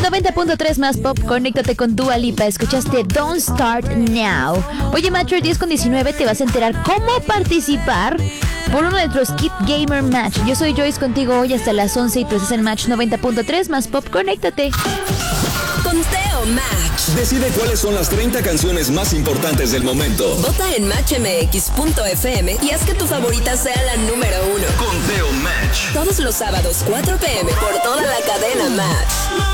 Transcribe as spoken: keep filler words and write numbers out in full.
noventa punto tres más pop, conéctate con Dua Lipa. Escuchaste Don't Start Now. Oye, Macho, diez con diecinueve te vas a enterar cómo participar por uno de nuestros Keep Gamer Match. Yo soy Joyce contigo hoy hasta las once y tú estás en Match noventa punto tres más pop, conéctate. Conteo Match. Decide cuáles son las treinta canciones más importantes del momento. Vota en match m x punto f m y haz que tu favorita sea la número uno. Conteo Match. Todos los sábados, cuatro p m por toda la cadena Match.